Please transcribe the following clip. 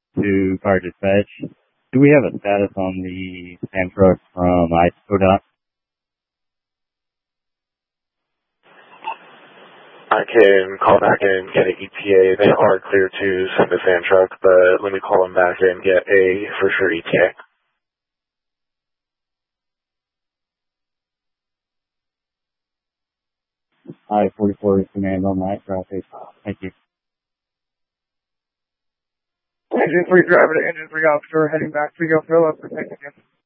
to Fire Dispatch. Do we have a status on the sand truck from ODOT? I can call back and get an ETA. They are clear to send a sand truck, but let me call them back and get a for sure ETA. I-44 is command on night traffic. Thank you. Engine 3 driver to Engine 3 officer heading back to Philip. Thank you.